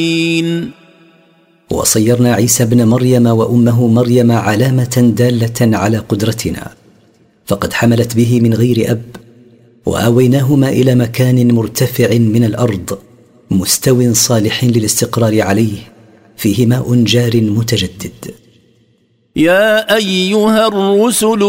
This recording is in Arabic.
وصيرنا عيسى ابن مريم وأمه مريم علامة دالة على قدرتنا، فقد حملت به من غير أب، وآويناهما إلى مكان مرتفع من الأرض مستو صالح للاستقرار عليه، فيه ماء جار متجدد. يا أيها الرسل